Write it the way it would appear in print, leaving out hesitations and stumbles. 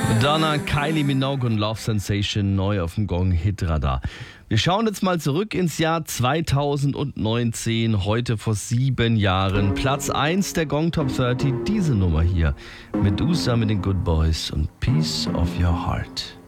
Madonna, Kylie Minogue und Love Sensation neu auf dem Gong Hitradar. Wir schauen jetzt mal zurück ins Jahr 2019, heute vor 7 Jahren. Platz 1 der Gong Top 30, diese Nummer hier. Medusa mit den Good Boys und Piece of Your Heart.